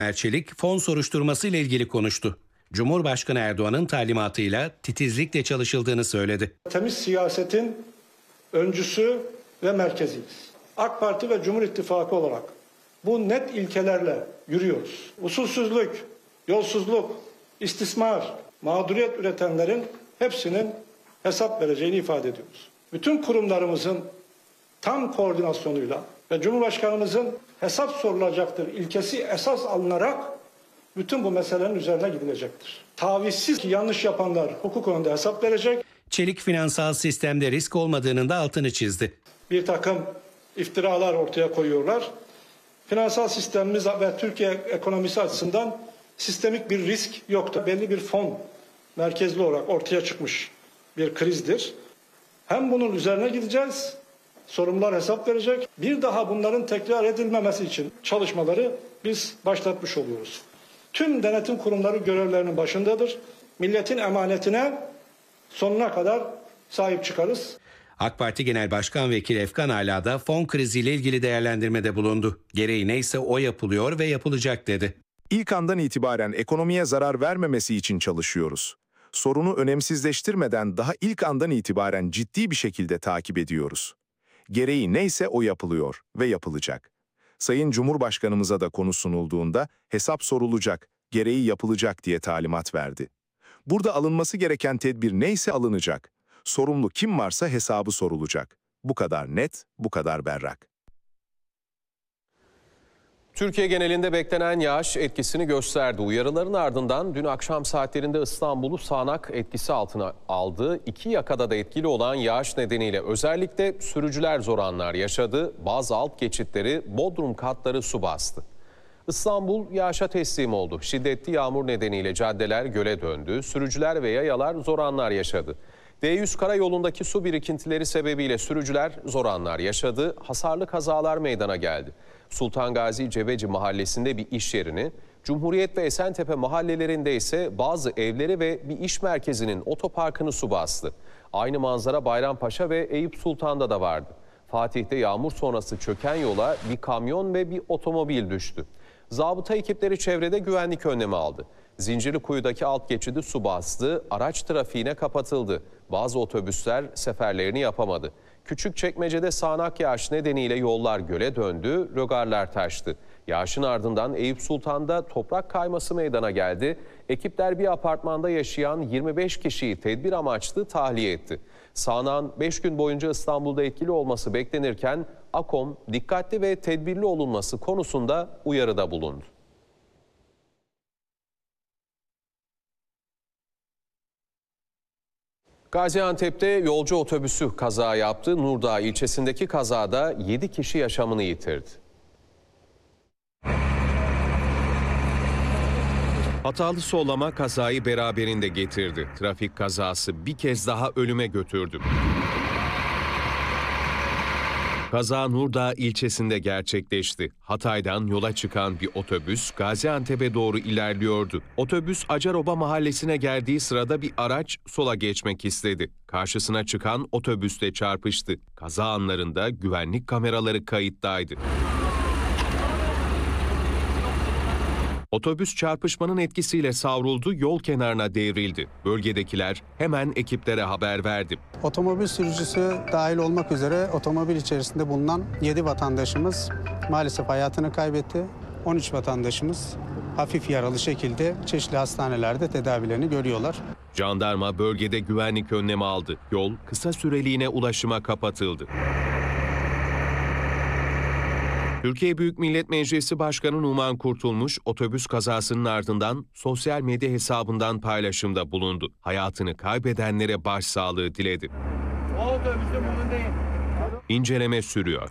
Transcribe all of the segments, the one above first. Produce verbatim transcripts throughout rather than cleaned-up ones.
Çelik fon soruşturması ile ilgili konuştu. Cumhurbaşkanı Erdoğan'ın talimatıyla titizlikle çalışıldığını söyledi. Temiz siyasetin öncüsü ve merkeziyiz. AK Parti ve Cumhur İttifakı olarak bu net ilkelerle yürüyoruz. Usulsüzlük, yolsuzluk, istismar, mağduriyet üretenlerin hepsinin hesap vereceğini ifade ediyoruz. Bütün kurumlarımızın tam koordinasyonuyla ve Cumhurbaşkanımızın hesap sorulacaktır ilkesi esas alınarak bütün bu meselelerin üzerine gidilecektir. Tavizsiz ki yanlış yapanlar hukuk önünde hesap verecek. Çelik finansal sistemde risk olmadığının da altını çizdi. Bir takım iftiralar ortaya koyuyorlar. Finansal sistemimiz ve Türkiye ekonomisi açısından sistemik bir risk yoktu. Belli bir fon merkezli olarak ortaya çıkmış bir krizdir. Hem bunun üzerine gideceğiz, sorumlular hesap verecek. Bir daha bunların tekrar edilmemesi için çalışmaları biz başlatmış oluyoruz. Tüm denetim kurumları görevlerinin başındadır. Milletin emanetine sonuna kadar sahip çıkarız. AK Parti Genel Başkan Vekili Efkan Ala da fon kriziyle ilgili değerlendirmede bulundu. Gereği neyse o yapılıyor ve yapılacak dedi. İlk andan itibaren ekonomiye zarar vermemesi için çalışıyoruz. Sorunu önemsizleştirmeden daha ilk andan itibaren ciddi bir şekilde takip ediyoruz. Gereği neyse o yapılıyor ve yapılacak. Sayın Cumhurbaşkanımıza da konu sunulduğunda hesap sorulacak, gereği yapılacak diye talimat verdi. Burada alınması gereken tedbir neyse alınacak. Sorumlu kim varsa hesabı sorulacak. Bu kadar net, bu kadar berrak. Türkiye genelinde beklenen yağış etkisini gösterdi. Uyarıların ardından dün akşam saatlerinde İstanbul'u sağanak etkisi altına aldı. İki yakada da etkili olan yağış nedeniyle özellikle sürücüler zor anlar yaşadı. Bazı alt geçitleri, Bodrum katları su bastı. İstanbul yağışa teslim oldu. Şiddetli yağmur nedeniyle caddeler göle döndü. Sürücüler ve yayalar zor anlar yaşadı. D yüz karayolundaki su birikintileri sebebiyle sürücüler zor anlar yaşadı. Hasarlı kazalar meydana geldi. Sultan Gazi Cebeci mahallesinde bir iş yerini, Cumhuriyet ve Esentepe mahallelerinde ise bazı evleri ve bir iş merkezinin otoparkını su bastı. Aynı manzara Bayrampaşa ve Eyüp Sultan'da da vardı. Fatih'te yağmur sonrası çöken yola bir kamyon ve bir otomobil düştü. Zabıta ekipleri çevrede güvenlik önlemi aldı. Zincirlikuyu'daki alt geçidi su bastı, araç trafiğine kapatıldı. Bazı otobüsler seferlerini yapamadı. Küçükçekmece'de sağanak yağış nedeniyle yollar göle döndü, rögarlar taştı. Yağışın ardından Eyüp Sultan'da toprak kayması meydana geldi. Ekipler bir apartmanda yaşayan yirmi beş kişiyi tedbir amaçlı tahliye etti. Sağanağın beş gün boyunca İstanbul'da etkili olması beklenirken AKOM dikkatli ve tedbirli olunması konusunda uyarıda bulundu. Gaziantep'te yolcu otobüsü kaza yaptı. Nurdağ ilçesindeki kazada yedi kişi yaşamını yitirdi. Hatalı sollama kazayı beraberinde getirdi. Trafik kazası bir kez daha ölüme götürdü. Kaza Nurdağ ilçesinde gerçekleşti. Hatay'dan yola çıkan bir otobüs Gaziantep'e doğru ilerliyordu. Otobüs Acaroba mahallesine geldiği sırada bir araç sola geçmek istedi. Karşısına çıkan otobüsle çarpıştı. Kaza anlarında güvenlik kameraları kayıttaydı. Otobüs çarpışmanın etkisiyle savruldu, yol kenarına devrildi. Bölgedekiler hemen ekiplere haber verdi. Otomobil sürücüsü dahil olmak üzere otomobil içerisinde bulunan yedi vatandaşımız maalesef hayatını kaybetti. on üç vatandaşımız hafif yaralı şekilde çeşitli hastanelerde tedavilerini görüyorlar. Jandarma bölgede güvenlik önlemi aldı. Yol kısa süreliğine ulaşıma kapatıldı. Türkiye Büyük Millet Meclisi Başkanı Numan Kurtulmuş, otobüs kazasının ardından sosyal medya hesabından paylaşımda bulundu. Hayatını kaybedenlere başsağlığı diledi. O otobüsün bunun değil. İnceleme sürüyor.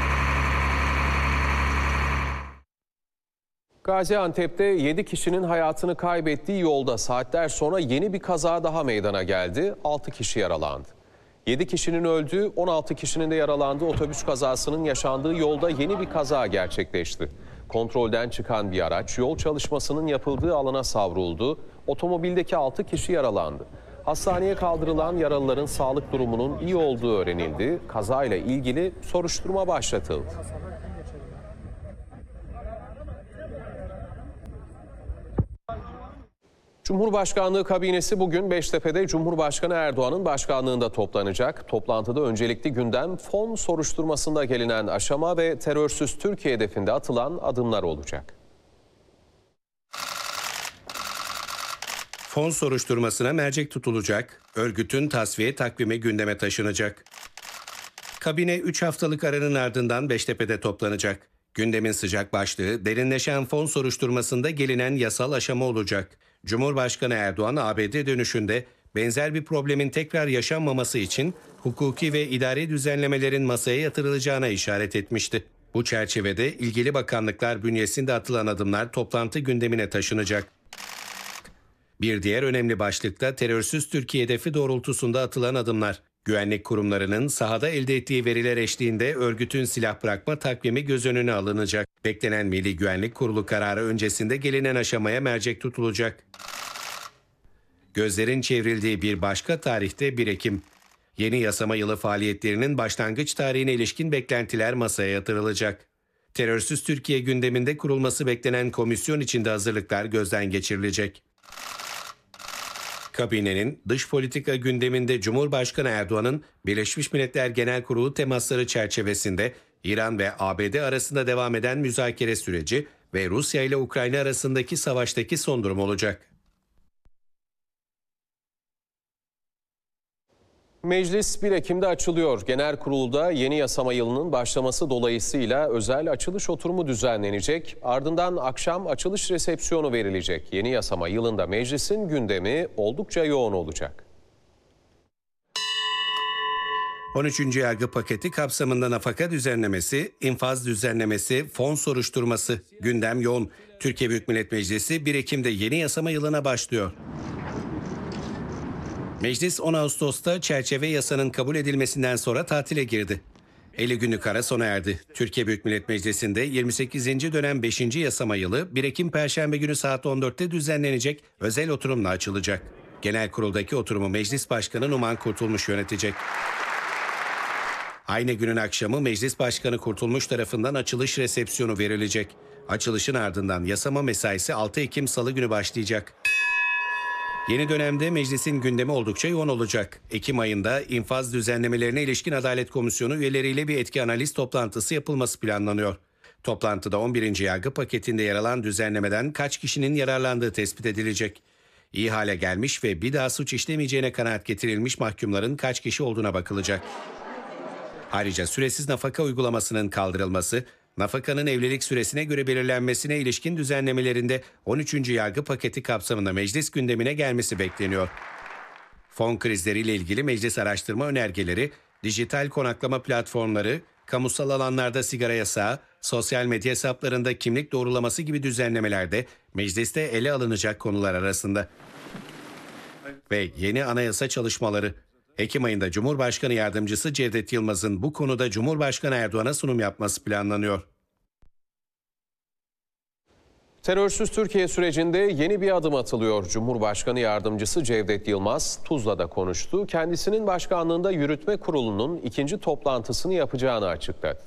Gaziantep'te yedi kişinin hayatını kaybettiği yolda saatler sonra yeni bir kaza daha meydana geldi. altı kişi yaralandı. yedi kişinin öldüğü, on altı kişinin de yaralandığı otobüs kazasının yaşandığı yolda yeni bir kaza gerçekleşti. Kontrolden çıkan bir araç yol çalışmasının yapıldığı alana savruldu. Otomobildeki altı kişi yaralandı. Hastaneye kaldırılan yaralıların sağlık durumunun iyi olduğu öğrenildi. Kazayla ilgili soruşturma başlatıldı. Cumhurbaşkanlığı kabinesi bugün Beştepe'de Cumhurbaşkanı Erdoğan'ın başkanlığında toplanacak. Toplantıda öncelikli gündem fon soruşturmasında gelinen aşama ve terörsüz Türkiye hedefinde atılan adımlar olacak. Fon soruşturmasına mercek tutulacak, örgütün tasfiye takvimi gündeme taşınacak. Kabine üç haftalık aranın ardından Beştepe'de toplanacak. Gündemin sıcak başlığı derinleşen fon soruşturmasında gelinen yasal aşama olacak. Cumhurbaşkanı Erdoğan A B D dönüşünde benzer bir problemin tekrar yaşanmaması için hukuki ve idari düzenlemelerin masaya yatırılacağına işaret etmişti. Bu çerçevede ilgili bakanlıklar bünyesinde atılan adımlar toplantı gündemine taşınacak. Bir diğer önemli başlık da terörsüz Türkiye hedefi doğrultusunda atılan adımlar. Güvenlik kurumlarının sahada elde ettiği veriler eşliğinde örgütün silah bırakma takvimi göz önüne alınacak. Beklenen Milli Güvenlik Kurulu kararı öncesinde gelinen aşamaya mercek tutulacak. Gözlerin çevrildiği bir başka tarihte bir Ekim. Yeni yasama yılı faaliyetlerinin başlangıç tarihine ilişkin beklentiler masaya yatırılacak. Terörsüz Türkiye gündeminde kurulması beklenen komisyon içinde hazırlıklar gözden geçirilecek. Kabinenin dış politika gündeminde Cumhurbaşkanı Erdoğan'ın Birleşmiş Milletler Genel Kurulu temasları çerçevesinde İran ve A B D arasında devam eden müzakere süreci ve Rusya ile Ukrayna arasındaki savaştaki son durum olacak. Meclis bir Ekim'de açılıyor. Genel kurulda yeni yasama yılının başlaması dolayısıyla özel açılış oturumu düzenlenecek. Ardından akşam açılış resepsiyonu verilecek. Yeni yasama yılında meclisin gündemi oldukça yoğun olacak. on üçüncü yargı paketi kapsamında nafaka düzenlemesi, infaz düzenlemesi, fon soruşturması, gündem yoğun. Türkiye Büyük Millet Meclisi bir Ekim'de yeni yasama yılına başlıyor. Meclis on Ağustos'ta çerçeve yasanın kabul edilmesinden sonra tatile girdi. elli günlük ara sona erdi. Türkiye Büyük Millet Meclisi'nde yirmi sekizinci dönem beşinci yasama yılı bir Ekim Perşembe günü saat on dörtte düzenlenecek özel oturumla açılacak. Genel kuruldaki oturumu Meclis Başkanı Numan Kurtulmuş yönetecek. Aynı günün akşamı Meclis Başkanı Kurtulmuş tarafından açılış resepsiyonu verilecek. Açılışın ardından yasama mesaisi altı Ekim Salı günü başlayacak. Yeni dönemde meclisin gündemi oldukça yoğun olacak. Ekim ayında infaz düzenlemelerine ilişkin Adalet Komisyonu üyeleriyle bir etki analiz toplantısı yapılması planlanıyor. Toplantıda on birinci yargı paketinde yer alan düzenlemeden kaç kişinin yararlandığı tespit edilecek. İyi hale gelmiş ve bir daha suç işlemeyeceğine kanaat getirilmiş mahkumların kaç kişi olduğuna bakılacak. Ayrıca süresiz nafaka uygulamasının kaldırılması, nafakanın evlilik süresine göre belirlenmesine ilişkin düzenlemelerinde on üçüncü yargı paketi kapsamında meclis gündemine gelmesi bekleniyor. Fon krizleriyle ilgili meclis araştırma önergeleri, dijital konaklama platformları, kamusal alanlarda sigara yasağı, sosyal medya hesaplarında kimlik doğrulaması gibi düzenlemelerde mecliste ele alınacak konular arasında. Ve yeni anayasa çalışmaları. Ekim ayında Cumhurbaşkanı Yardımcısı Cevdet Yılmaz'ın bu konuda Cumhurbaşkanı Erdoğan'a sunum yapması planlanıyor. Terörsüz Türkiye sürecinde yeni bir adım atılıyor. Cumhurbaşkanı Yardımcısı Cevdet Yılmaz Tuzla'da konuştu. Kendisinin başkanlığında yürütme kurulunun ikinci toplantısını yapacağını açıkladı.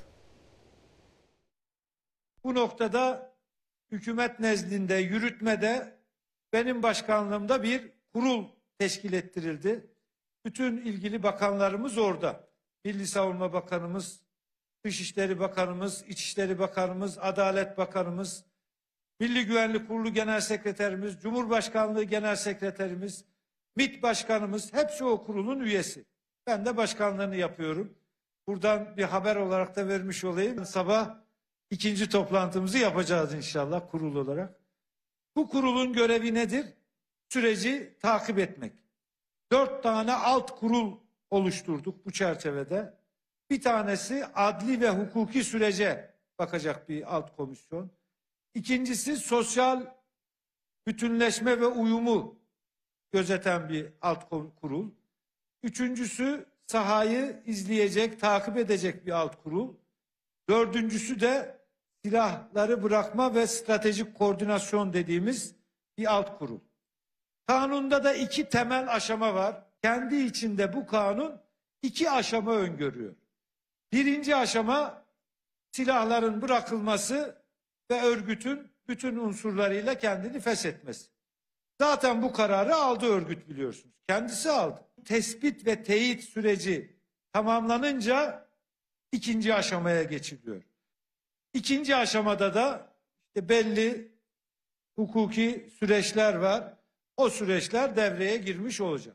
Bu noktada hükümet nezdinde, yürütmede benim başkanlığımda bir kurul teşkil ettirildi. Bütün ilgili bakanlarımız orada. Milli Savunma Bakanımız, Dışişleri Bakanımız, İçişleri Bakanımız, Adalet Bakanımız, Milli Güvenlik Kurulu Genel Sekreterimiz, Cumhurbaşkanlığı Genel Sekreterimiz, MİT Başkanımız hepsi o kurulun üyesi. Ben de başkanlığını yapıyorum. Buradan bir haber olarak da vermiş olayım. Sabah ikinci toplantımızı yapacağız inşallah kurul olarak. Bu kurulun görevi nedir? Süreci takip etmek. Dört tane alt kurul oluşturduk bu çerçevede. Bir tanesi adli ve hukuki sürece bakacak bir alt komisyon. İkincisi sosyal bütünleşme ve uyumu gözeten bir alt kurul. Üçüncüsü sahayı izleyecek, takip edecek bir alt kurul. Dördüncüsü de silahları bırakma ve stratejik koordinasyon dediğimiz bir alt kurul. Kanunda da iki temel aşama var. Kendi içinde bu kanun iki aşama öngörüyor. Birinci aşama silahların bırakılması ve örgütün bütün unsurlarıyla kendini feshetmesi. Zaten bu kararı aldı örgüt, biliyorsunuz. Kendisi aldı. Tespit ve teyit süreci tamamlanınca ikinci aşamaya geçiliyor. İkinci aşamada da işte belli hukuki süreçler var. O süreçler devreye girmiş olacak.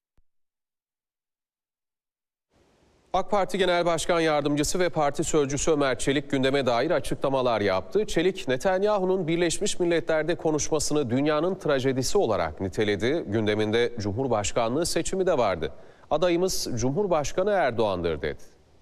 AK Parti Genel Başkan Yardımcısı ve Parti Sözcüsü Ömer Çelik gündeme dair açıklamalar yaptı. Çelik, Netanyahu'nun Birleşmiş Milletler'de konuşmasını dünyanın trajedisi olarak niteledi. Gündeminde Cumhurbaşkanlığı seçimi de vardı. Adayımız Cumhurbaşkanı Erdoğan'dır dedi.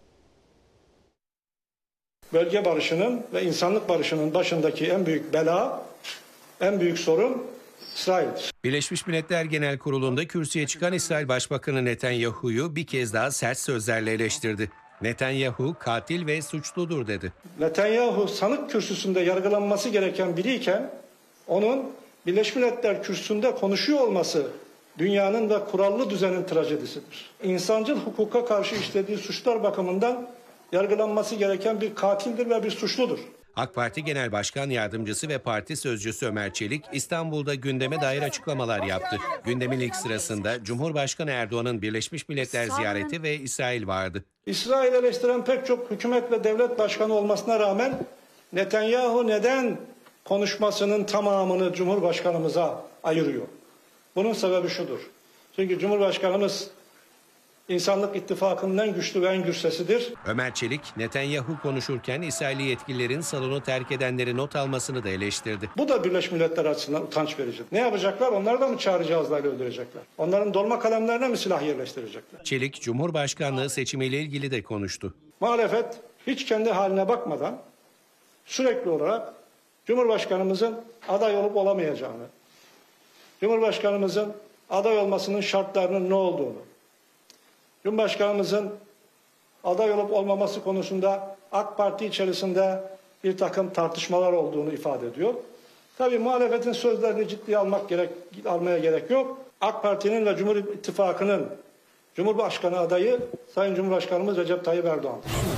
Bölge barışının ve insanlık barışının başındaki en büyük bela, en büyük sorun İsrail'dir. Birleşmiş Milletler Genel Kurulu'nda kürsüye çıkan İsrail Başbakanı Netanyahu'yu bir kez daha sert sözlerle eleştirdi. Netanyahu katil ve suçludur dedi. Netanyahu sanık kürsüsünde yargılanması gereken biriyken onun Birleşmiş Milletler kürsüsünde konuşuyor olması dünyanın ve kurallı düzenin trajedisidir. İnsancıl hukuka karşı işlediği suçlar bakımından yargılanması gereken bir katildir ve bir suçludur. AK Parti Genel Başkan Yardımcısı ve Parti Sözcüsü Ömer Çelik İstanbul'da gündeme dair açıklamalar yaptı. Gündemin ilk sırasında Cumhurbaşkanı Erdoğan'ın Birleşmiş Milletler ziyareti ve İsrail vardı. İsrail eleştiren pek çok hükümet ve devlet başkanı olmasına rağmen Netanyahu neden konuşmasının tamamını Cumhurbaşkanımıza ayırıyor? Bunun sebebi şudur. Çünkü Cumhurbaşkanımız İnsanlık İttifakı'nın en güçlü ve en güç sesidir. Ömer Çelik, Netanyahu konuşurken İsrailli yetkililerin salonu terk edenleri not almasını da eleştirdi. Bu da Birleşmiş Milletler açısından utanç verici. Ne yapacaklar? Onları da mı çağrı cihazlarıyla öldürecekler? Onların dolma kalemlerine mi silah yerleştirecekler? Çelik, Cumhurbaşkanlığı seçimiyle ilgili de konuştu. Muhalefet hiç kendi haline bakmadan sürekli olarak Cumhurbaşkanımızın aday olup olamayacağını, Cumhurbaşkanımızın aday olmasının şartlarının ne olduğunu, Cumhurbaşkanımızın aday olup olmaması konusunda AK Parti içerisinde bir takım tartışmalar olduğunu ifade ediyor. Tabii muhalefetin sözlerini ciddiye almak gerek, almaya gerek yok. AK Parti'nin ve Cumhur İttifakı'nın Cumhurbaşkanı adayı Sayın Cumhurbaşkanımız Recep Tayyip Erdoğan.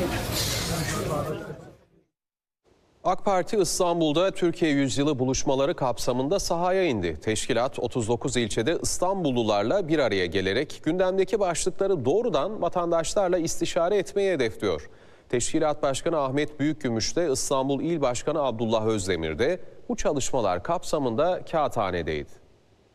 AK Parti İstanbul'da Türkiye Yüzyılı buluşmaları kapsamında sahaya indi. Teşkilat otuz dokuz ilçede İstanbullularla bir araya gelerek gündemdeki başlıkları doğrudan vatandaşlarla istişare etmeyi hedefliyor. Teşkilat Başkanı Ahmet Büyükgümüş de İstanbul İl Başkanı Abdullah Özdemir de bu çalışmalar kapsamında Kağıthane'deydi.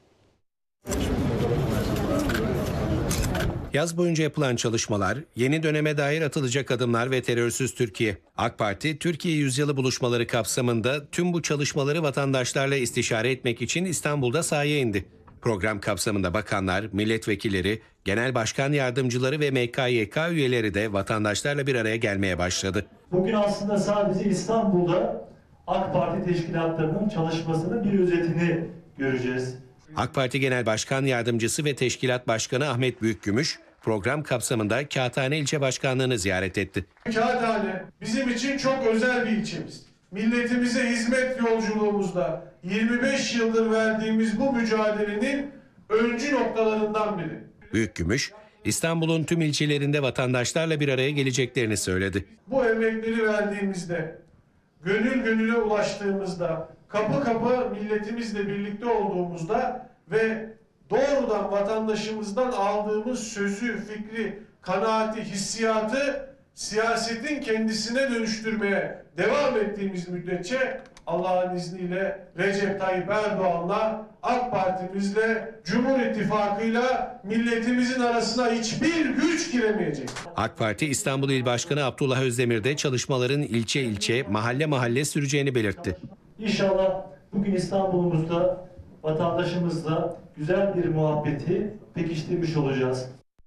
Yaz boyunca yapılan çalışmalar, yeni döneme dair atılacak adımlar ve terörsüz Türkiye. AK Parti, Türkiye Yüzyılı buluşmaları kapsamında tüm bu çalışmaları vatandaşlarla istişare etmek için İstanbul'da sahaya indi. Program kapsamında bakanlar, milletvekilleri, genel başkan yardımcıları ve M K Y K üyeleri de vatandaşlarla bir araya gelmeye başladı. Bugün aslında sadece İstanbul'da AK Parti teşkilatlarının çalışmasının bir özetini göreceğiz. AK Parti Genel Başkan Yardımcısı ve Teşkilat Başkanı Ahmet Büyükgümüş, program kapsamında Kağıthane İlçe Başkanlığı'nı ziyaret etti. Kağıthane bizim için çok özel bir ilçemiz. Milletimize hizmet yolculuğumuzda yirmi beş yıldır verdiğimiz bu mücadelenin öncü noktalarından biri. Büyükgümüş, İstanbul'un tüm ilçelerinde vatandaşlarla bir araya geleceklerini söyledi. Bu emekleri verdiğimizde, gönül gönüle ulaştığımızda, kapı kapı milletimizle birlikte olduğumuzda ve doğrudan vatandaşımızdan aldığımız sözü, fikri, kanaati, hissiyatı siyasetin kendisine dönüştürmeye devam ettiğimiz müddetçe Allah'ın izniyle Recep Tayyip Erdoğan'la, AK Parti'mizle, Cumhur İttifakı'yla milletimizin arasına hiçbir güç giremeyecek. AK Parti İstanbul İl Başkanı Abdullah Özdemir de çalışmaların ilçe ilçe, mahalle mahalle süreceğini belirtti. İnşallah bugün İstanbul'umuzda vatandaşımızla güzel bir muhabbeti pekiştirmiş olacağız.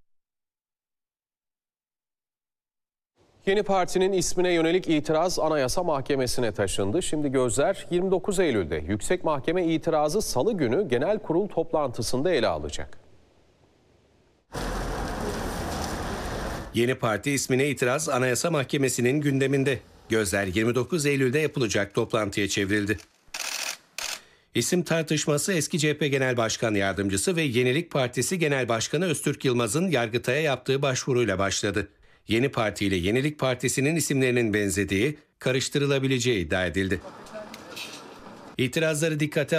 Yeni partinin ismine yönelik itiraz Anayasa Mahkemesi'ne taşındı. Şimdi gözler yirmi dokuz Eylül'de Yüksek Mahkeme itirazı Salı günü genel kurul toplantısında ele alacak. Yeni parti ismine itiraz Anayasa Mahkemesi'nin gündeminde. Gözler yirmi dokuz Eylül'de yapılacak toplantıya çevrildi. İsim tartışması eski C H P Genel Başkan Yardımcısı ve Yenilik Partisi Genel Başkanı Öztürk Yılmaz'ın Yargıtay'a yaptığı başvuruyla başladı. Yeni Parti ile Yenilik Partisi'nin isimlerinin benzediği, karıştırılabileceği iddia edildi. İtirazları dikkate